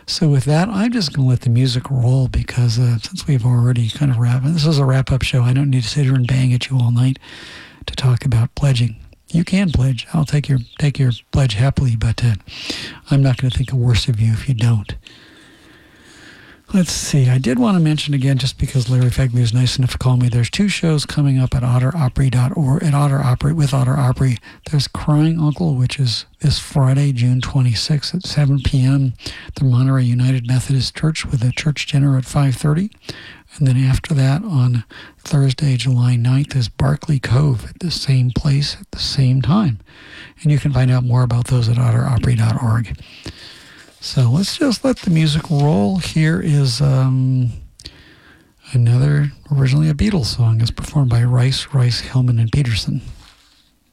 So with that, I'm just going to let the music roll because since we've already kind of wrapped, this is a wrap-up show. I don't need to sit here and bang at you all night to talk about pledging. You can pledge. I'll take your pledge happily, but I'm not going to think worse of you if you don't. Let's see. I did want to mention again, just because Larry Fegley was nice enough to call me, there's 2 shows coming up at otteropry.org, at Otter Opry, with Otter Opry. There's Crying Uncle, which is this Friday, June 26th at 7 p.m. at the Monterey United Methodist Church with a church dinner at 5:30. And then after that, on Thursday, July 9th, is Barkley Cove at the same place at the same time. And you can find out more about those at otteropry.org. So let's just let the music roll. Here is another, originally a Beatles song. It's performed by Rice, Hillman, and Peterson.